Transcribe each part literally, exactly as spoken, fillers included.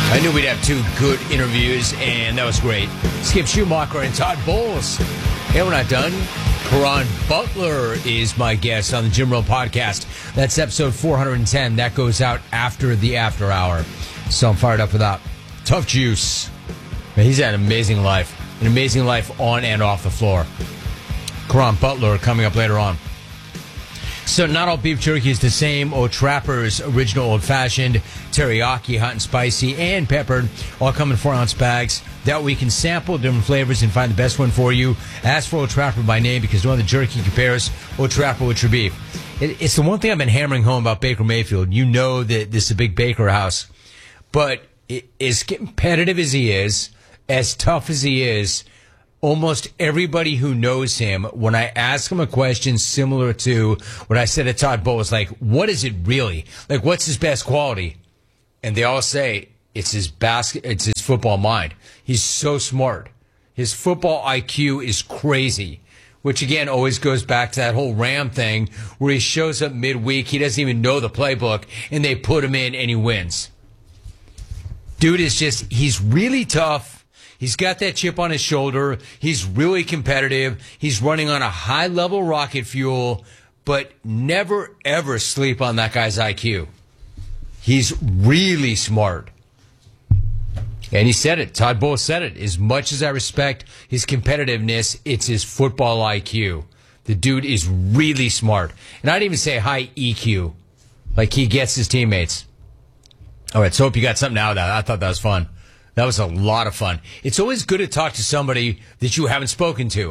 I knew we'd have two good interviews, and that was great. Skip Schumacher and Todd Bowles. Hey, we're not done. Karan Butler is my guest on the Jim Rome podcast. That's episode four hundred ten. That goes out after the after hour. So I'm fired up for that. Tough Juice. Man, he's had an amazing life. An amazing life on and off the floor. Karan Butler coming up later on. So not all beef jerky is the same. O'Trapper's Original Old Fashioned, teriyaki, hot and spicy, and peppered, all come in four-ounce bags. That we can sample different flavors and find the best one for you. Ask for O'Trapper by name because no other jerky compares O'Trapper with your beef. It, it's the one thing I've been hammering home about Baker Mayfield. You know that this is a big Baker house. But it, as competitive as he is, as tough as he is, almost everybody who knows him, when I ask him a question similar to what I said to Todd Bowles, like, what is it really? Like, what's his best quality? And they all say it's his basket, it's his football mind. He's so smart. His football I Q is crazy, which again always goes back to that whole Ram thing where he shows up midweek, he doesn't even know the playbook, and they put him in and he wins. Dude is just, he's really tough. He's got that chip on his shoulder. He's really competitive. He's running on a high-level rocket fuel, but never, ever sleep on that guy's I Q. He's really smart. And he said it. Todd Bowles said it. As much as I respect his competitiveness, it's his football I Q. The dude is really smart. And I'd even say high E Q. Like he gets his teammates. All right, so hope you got something out of that. I thought that was fun. That was a lot of fun. It's always good to talk to somebody that you haven't spoken to.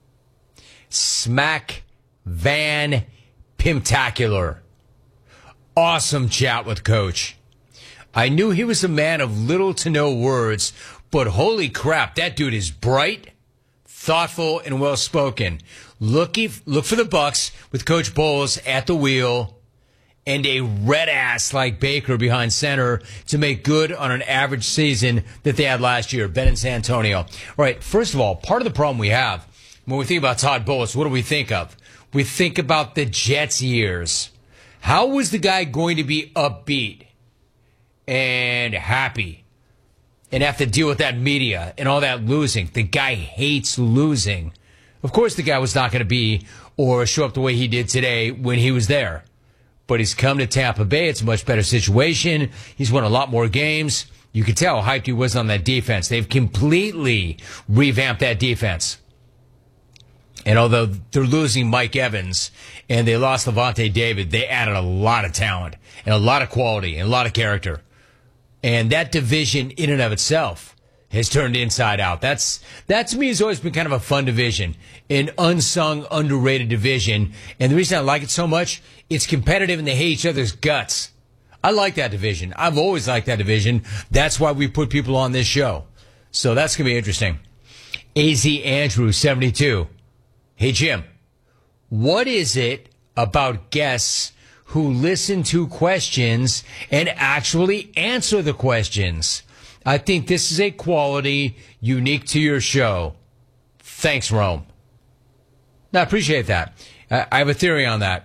Smack Van Pimptacular. Awesome chat with Coach. I knew he was a man of little to no words, but holy crap, that dude is bright, thoughtful, and well-spoken. Look, look for the Bucks with Coach Bowles at the wheel and a red ass like Baker behind center to make good on an average season that they had last year. Ben in San Antonio. All right, first of all, part of the problem we have when we think about Todd Bowles, what do we think of? We think about the Jets years. How was the guy going to be upbeat and happy and have to deal with that media and all that losing? The guy hates losing. Of course the guy was not going to be or show up the way he did today when he was there. But he's come to Tampa Bay. It's a much better situation. He's won a lot more games. You can tell how hyped he was on that defense. They've completely revamped that defense. And although they're losing Mike Evans and they lost Levante David, they added a lot of talent and a lot of quality and a lot of character. And that division in and of itself has turned inside out. That's, that to me has always been kind of a fun division, an unsung, underrated division. And the reason I like it so much, it's competitive and they hate each other's guts. I like that division. I've always liked that division. That's why we put people on this show. So that's going to be interesting. A Z Andrew, seventy-two. Hey, Jim, what is it about guests who listen to questions and actually answer the questions? I think this is a quality unique to your show. Thanks, Rome. No, I appreciate that. I have a theory on that.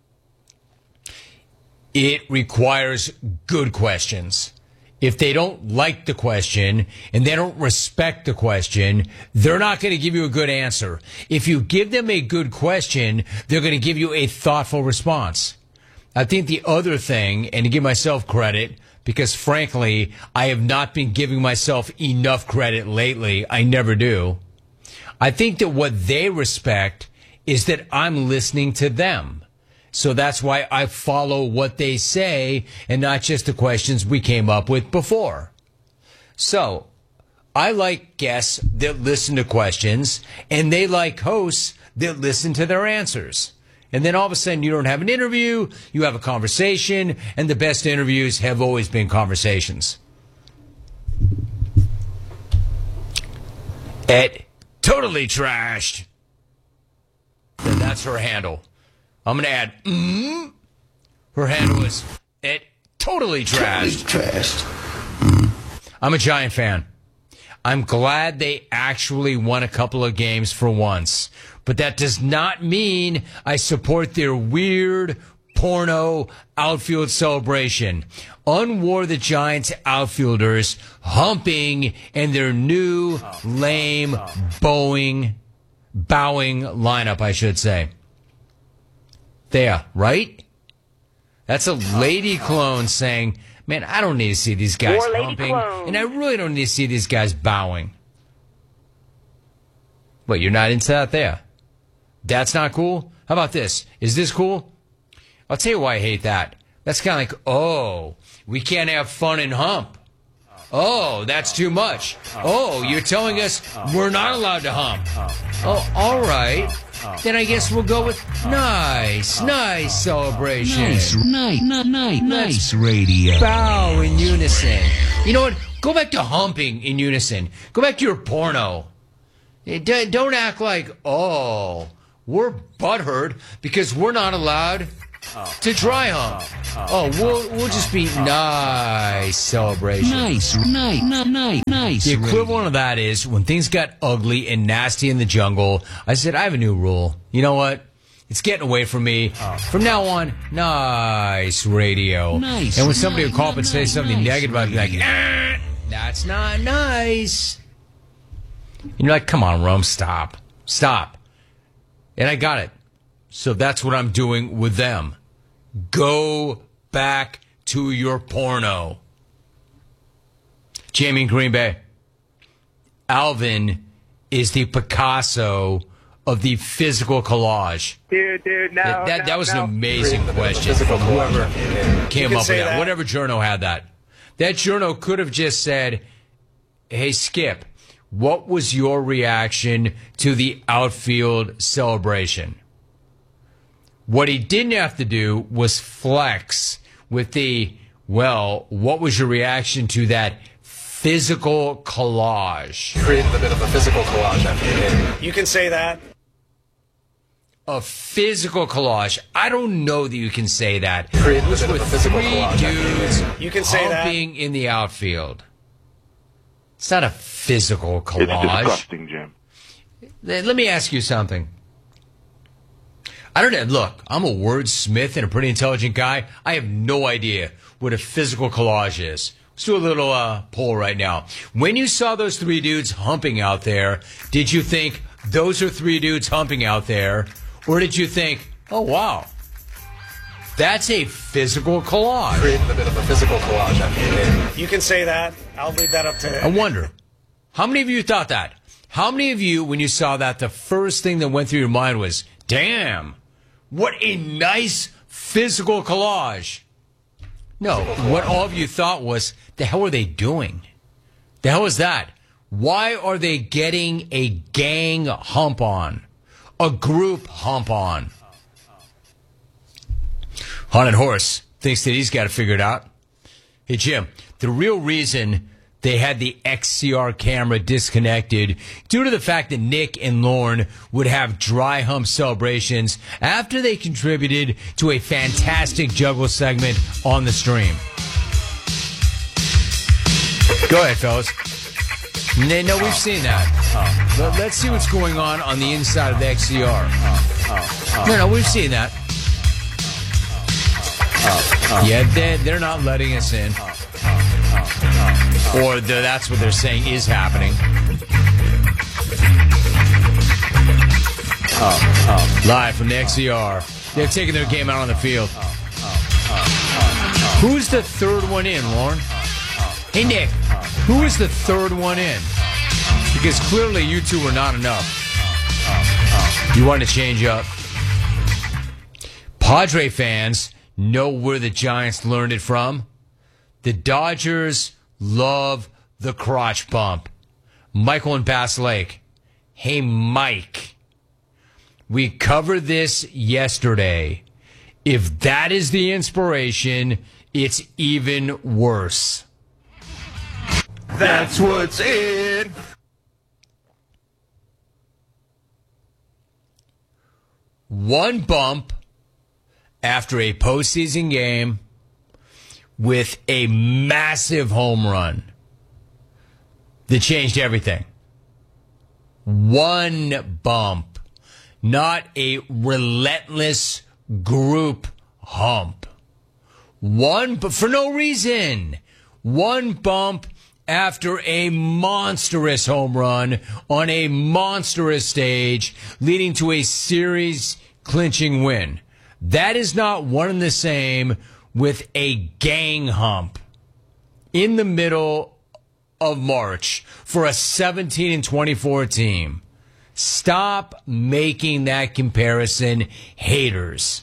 It requires good questions. If they don't like the question and they don't respect the question, they're not going to give you a good answer. If you give them a good question, they're going to give you a thoughtful response. I think the other thing, and to give myself credit, because frankly, I have not been giving myself enough credit lately. I never do. I think that what they respect is that I'm listening to them. So that's why I follow what they say and not just the questions we came up with before. So I like guests that listen to questions, and they like hosts that listen to their answers. And then all of a sudden you don't have an interview, you have a conversation, and the best interviews have always been conversations. At Totally Trashed. And that's her handle. I'm going to add, mm. Her handle is at Totally Trashed. Totally Trashed. Mm. I'm a Giant fan. I'm glad they actually won a couple of games for once. But that does not mean I support their weird, porno outfield celebration. Unwore the Giants outfielders humping in their new lame bowing, bowing lineup, I should say. There, right? That's a lady clone saying, man, I don't need to see these guys More lady humping, clone. and I really don't need to see these guys bowing. What, you're not into that there? That's not cool? How about this? Is this cool? I'll tell you why I hate that. That's kind of like, oh, we can't have fun and hump. Oh, that's too much. Oh, you're telling us we're not allowed to hump. Oh, all right. Then I guess we'll go with nice, nice celebration. Nice, nice, nice, nice radio. Bow in unison. You know what? Go back to humping in unison. Go back to your porno. Don't act like, oh, we're butthurt because we're not allowed to dry hump. Oh, we'll we'll just be nice celebration. Nice, nice, nice, nice. The equivalent of that is when things got ugly and nasty in the jungle, I said, I have a new rule. You know what? It's getting away from me. From now on, nice radio. Nice. And when somebody would call up and nice, say something nice negative, I'd be like, ah, that's not nice. And you're like, come on, Rome, stop. Stop. And I got it. So that's what I'm doing with them. Go back to your porno. Jamie in Green Bay. Alvin is the Picasso of the physical collage. Dude, dude, no. That, that, no, that was no. an amazing question from whoever came up with that. that. Whatever journo had that. That journo could have just said, hey, Skip, what was your reaction to the outfield celebration? What he didn't have to do was flex with the, well, what was your reaction to that physical collage? Created a bit of a physical collage. You can say that. A physical collage. I don't know that you can say that. Created It was a bit of with a physical three collage. dudes You can say that. humping in the outfield. It's not a physical It's collage. disgusting, Jim. Let let me ask you something. I don't know. Look, I'm a wordsmith and a pretty intelligent guy. I have no idea what a physical collage is. Let's do a little uh, poll right now. When you saw those three dudes humping out there, did you think those are three dudes humping out there? Or did you think, oh, wow, that's a physical collage? Created a bit of a physical collage. You can say that. I'll leave that up to I wonder, how many of you thought that? How many of you, when you saw that, the first thing that went through your mind was, damn, what a nice physical collage? No, what all of you thought was, the hell are they doing? The hell is that? Why are they getting a gang hump on? A group hump on? Haunted Horse thinks that he's got to figure it out. Hey, Jim, the real reason they had the X C R camera disconnected due to the fact that Nick and Lorne would have dry hump celebrations after they contributed to a fantastic juggle segment on the stream. Go ahead, fellas. No, no we've seen that. Let- Let's see what's going on on the inside of the X C R. No, no, we've seen that. Yeah, they're, they're not letting us in. Or the, that's what they're saying is happening. Live from the X C R. They're taking their game out on the field. Who's the third one in, Lauren? Hey, Nick, who is the third one in? Because clearly you two were not enough. You want to change up. Padre fans know where the Giants learned it from. The Dodgers love the crotch bump. Michael in Bass Lake. Hey, Mike. We covered this yesterday. If that is the inspiration, it's even worse. That's what's in. One bump after a postseason game with a massive home run that changed everything. One bump, not a relentless group hump. One, but for no reason. One bump after a monstrous home run on a monstrous stage, leading to a series-clinching win. That is not one and the same with a gang hump in the middle of March for a seventeen and twenty-four team. Stop making that comparison, haters.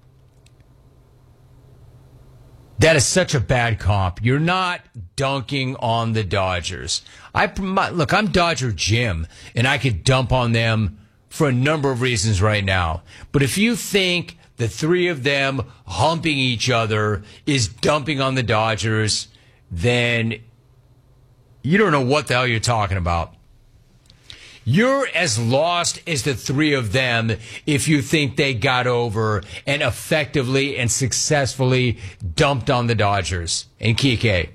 That is such a bad comp. You're not dunking on the Dodgers. I look, I'm Dodger Jim, and I could dump on them for a number of reasons right now. But if you think the three of them humping each other is dumping on the Dodgers, then you don't know what the hell you're talking about. You're as lost as the three of them if you think they got over and effectively and successfully dumped on the Dodgers and Kike.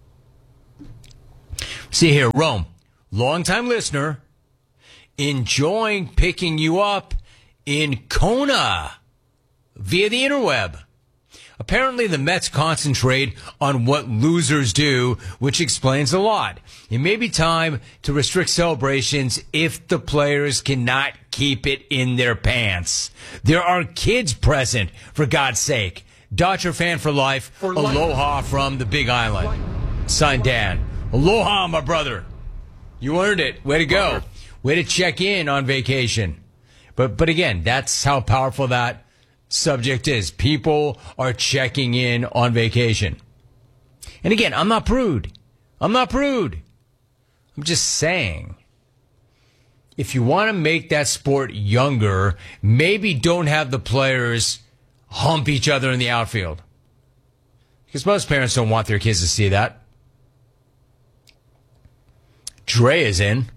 See here, Rome, longtime listener, enjoying picking you up in Kona via the interweb. Apparently, the Mets concentrate on what losers do, which explains a lot. It may be time to restrict celebrations if the players cannot keep it in their pants. There are kids present, for God's sake. Dodger fan for life. For Aloha life. From the Big Island. Signed, Dan. Aloha, my brother. You earned it. Way to go. Way to check in on vacation. But but again, that's how powerful that subject is. People are checking in on vacation. And again, I'm not prude. I'm not prude. I'm just saying, if you want to make that sport younger, maybe don't have the players hump each other in the outfield. Because most parents don't want their kids to see that. Dre is in.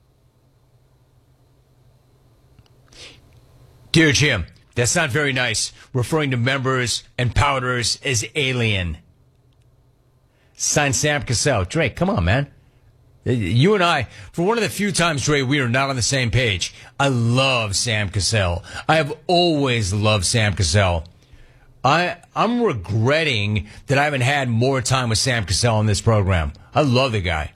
Dear Jim, that's not very nice, referring to members and powders as alien. Signed, Sam Cassell. Dre, come on, man. You and I, for one of the few times, Dre, we are not on the same page. I love Sam Cassell. I have always loved Sam Cassell. I, I'm regretting that I haven't had more time with Sam Cassell on this program. I love the guy.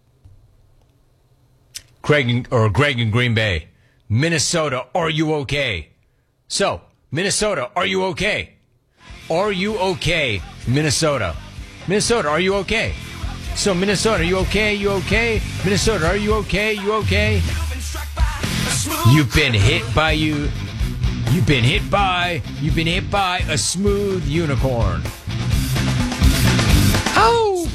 Craig, or Greg in Green Bay. Minnesota, are you okay? So, Minnesota, are you okay? Are you okay, Minnesota? Minnesota, are you okay? So, Minnesota, are you okay? You okay? Minnesota, are you okay? You okay? You've been hit by you. You've been hit by. You've been hit by a smooth unicorn. Oh!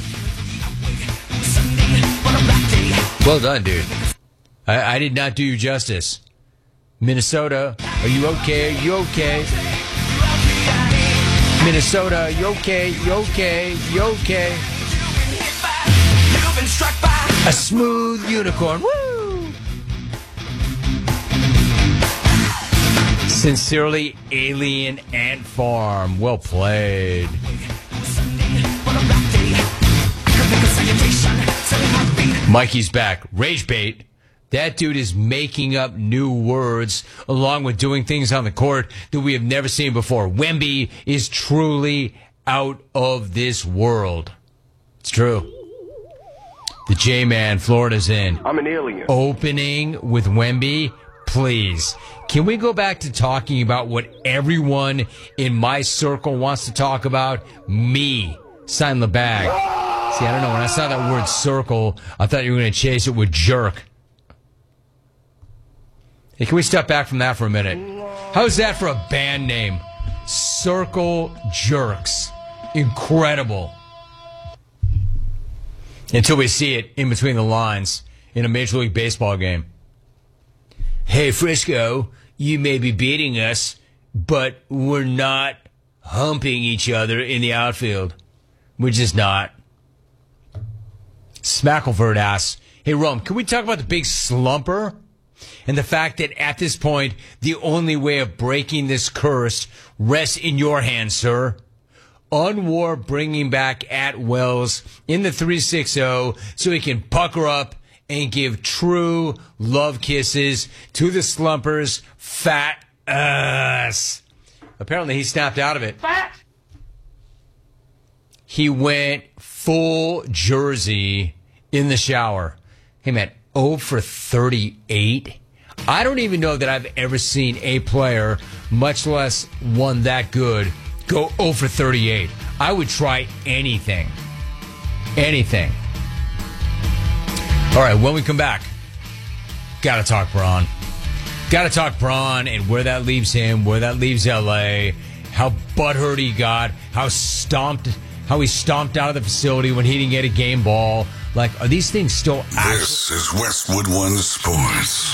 Well done, dude. I, I did not do you justice. Minnesota, are you okay? You okay? Minnesota, you okay? You okay? You okay? A smooth unicorn. Woo! Sincerely, Alien Ant Farm. Well played. Mikey's back. Rage bait. That dude is making up new words along with doing things on the court that we have never seen before. Wemby is truly out of this world. It's true. The J-Man, Florida's in. I'm an alien. Opening with Wemby, please. Can we go back to talking about what everyone in my circle wants to talk about? Me. Sign the bag. See, I don't know. When I saw that word circle, I thought you were going to chase it with jerk. Hey, can we step back from that for a minute? How's that for a band name? Circle Jerks. Incredible. Until we see it in between the lines in a Major League Baseball game. Hey, Frisco, you may be beating us, but we're not humping each other in the outfield. We're just not. Smackleford asks, hey, Rome, can we talk about the big slumper? And the fact that at this point, the only way of breaking this curse rests in your hands, sir. Unwar bringing back Atwells in the three sixty so he can pucker up and give true love kisses to the slumpers' fat ass. Apparently he snapped out of it. He went full jersey in the shower. Hey, man, oh for thirty-eight? I don't even know that I've ever seen a player, much less one that good, go oh for thirty-eight. I would try anything. Anything. All right, when we come back, got to talk Braun. Got to talk Braun and where that leaves him, where that leaves L A, how butthurt he got, how stomped, how he stomped out of the facility when he didn't get a game ball. Like, are these things still actual? This is Westwood One Sports.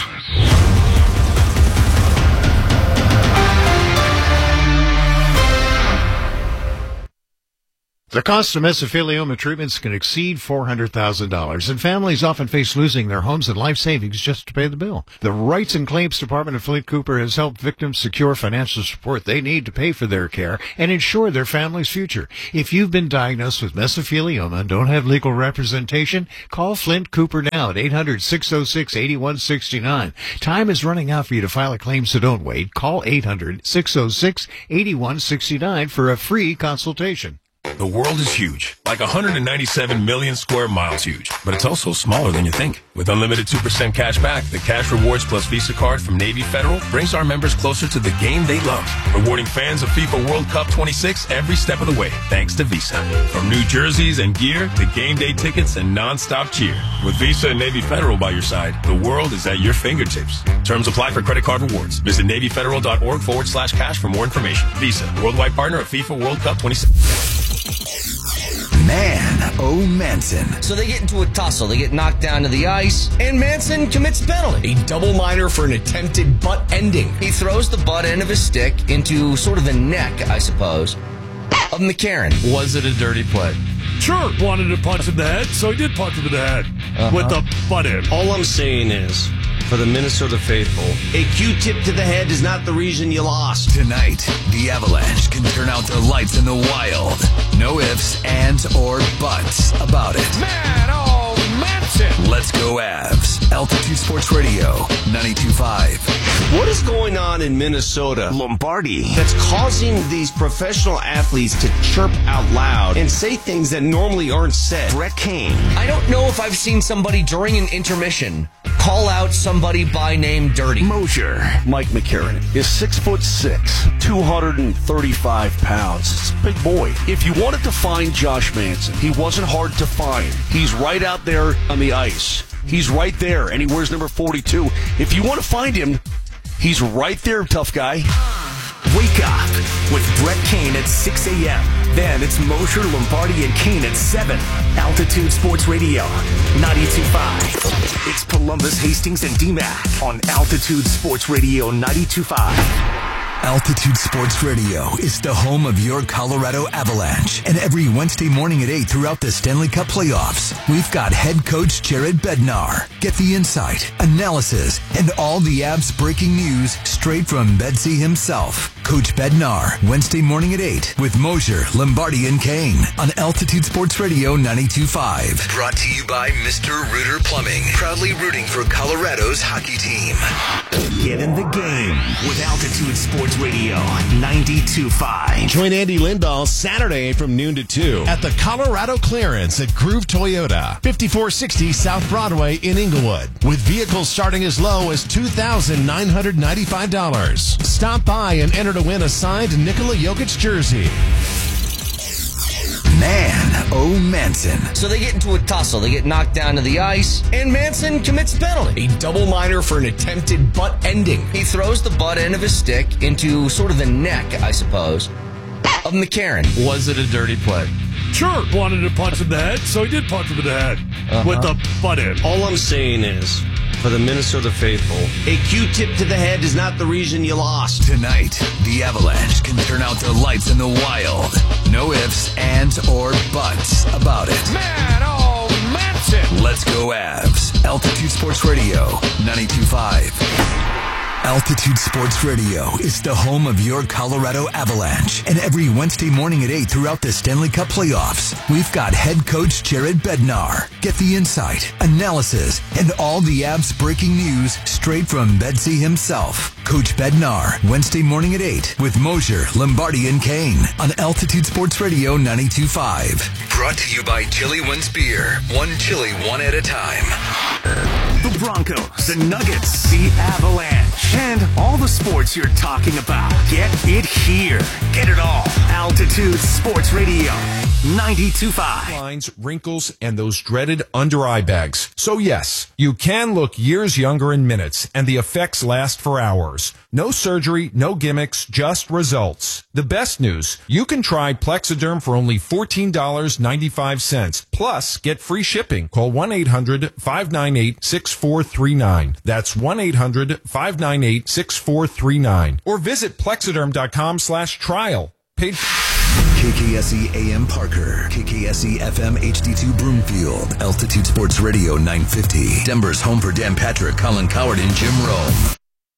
The cost of mesothelioma treatments can exceed four hundred thousand dollars, and families often face losing their homes and life savings just to pay the bill. The Rights and Claims Department of Flint Cooper has helped victims secure financial support they need to pay for their care and ensure their family's future. If you've been diagnosed with mesothelioma and don't have legal representation, call Flint Cooper now at eight hundred, six oh six, eight one six nine. Time is running out for you to file a claim, so don't wait. Call eight hundred, six oh six, eight one six nine for a free consultation. The world is huge, like one hundred ninety-seven million square miles huge, but it's also smaller than you think. With unlimited two percent cash back, the Cash Rewards Plus Visa card from Navy Federal brings our members closer to the game they love, rewarding fans of FIFA World Cup twenty-six every step of the way, thanks to Visa. From new jerseys and gear to game day tickets and non-stop cheer. With Visa and Navy Federal by your side, the world is at your fingertips. Terms apply for credit card rewards. Visit NavyFederal.org forward slash cash for more information. Visa, worldwide partner of FIFA World Cup twenty-six. Man, oh Manson. So they get into a tussle. They get knocked down to the ice, and Manson commits a penalty. A double minor for an attempted butt ending. He throws the butt end of his stick into sort of the neck, I suppose, of McCarron. Was it a dirty play? Sure, wanted to punch in the head, so he did punch him in the head uh-huh. with the butt end. All I'm saying is, for the Minnesota faithful, a Q-tip to the head is not the reason you lost. Tonight, the Avalanche can turn out the lights in the wild. No ifs, ands, or buts about it. Man, oh, Manson! Let's go Avs. Altitude Sports Radio, ninety-two point five. What is going on in Minnesota, Lombardi, that's causing these professional athletes to chirp out loud and say things that normally aren't said? Brett Kane. I don't know if I've seen somebody during an intermission call out somebody by name dirty. Mosher. Mike McCarron is six foot six, two hundred thirty-five pounds. It's a big boy. If you wanted to find Josh Manson, he wasn't hard to find. He's right out there on the ice. He's right there, and he wears number forty-two. If you want to find him, he's right there, tough guy. Wake up with Brett Kane at six a.m. Then it's Mosher, Lombardi, and Kane at seven. Altitude Sports Radio, ninety-two point five. It's Columbus, Hastings, and D MAC on Altitude Sports Radio, ninety-two point five. Altitude Sports Radio is the home of your Colorado Avalanche. And every Wednesday morning at eight throughout the Stanley Cup playoffs, we've got head coach Jared Bednar. Get the insight, analysis, and all the Avs breaking news straight from Bedsy himself. Coach Bednar, Wednesday morning at eight with Mosher, Lombardi, and Kane on Altitude Sports Radio ninety-two point five. Brought to you by Mister Rooter Plumbing, proudly rooting for Colorado's hockey team. Get in the game with Altitude Sports Radio ninety-two point five. Join Andy Lindahl Saturday from noon to two at the Colorado Clearance at Groove Toyota, fifty-four sixty South Broadway in Inglewood, with vehicles starting as low as two thousand nine hundred ninety-five dollars. Stop by and enter to win a signed Nikola Jokic jersey. Man, oh Manson. So they get into a tussle. They get knocked down to the ice, and Manson commits a penalty. A double minor for an attempted butt ending. He throws the butt end of his stick into sort of the neck, I suppose, of McCarron. Was it a dirty play? Sure, wanted to punch him in the head, so he did punch him in the head uh-huh. with the butt end. All I'm saying is, for the Minnesota faithful, a Q-tip to the head is not the reason you lost. Tonight, the Avalanche can turn out the lights in the wild. No ifs, ands, or buts about it. Man, oh, Manson! Let's go Avs. Altitude Sports Radio, ninety-two point five. Altitude Sports Radio is the home of your Colorado Avalanche. And every Wednesday morning at eight throughout the Stanley Cup playoffs, we've got head coach Jared Bednar. Get the insight, analysis, and all the Avs breaking news straight from Bedsy himself. Coach Bednar, Wednesday morning at eight with Mosier, Lombardi, and Kane on Altitude Sports Radio ninety-two point five. Brought to you by Chili One's Beer. One chili, one at a time. The Broncos, the Nuggets, the Avalanche, and all the sports you're talking about. Get it here. Get it all. Altitude Sports Radio ninety-two point five. Lines, wrinkles, and those dreaded under-eye bags. So yes, you can look years younger in minutes, and the effects last for hours. No surgery, no gimmicks, just results. The best news, you can try Plexiderm for only fourteen dollars and ninety-five cents. Plus, get free shipping. Call one eight hundred five nine eight six four three nine. That's one eight hundred five nine eight six four three nine. Or visit plexiderm.com slash trial. Paid K K S E A M Parker, K K S E F M H D two Broomfield, Altitude Sports Radio nine fifty. Denver's home for Dan Patrick, Colin Coward, and Jim Rome.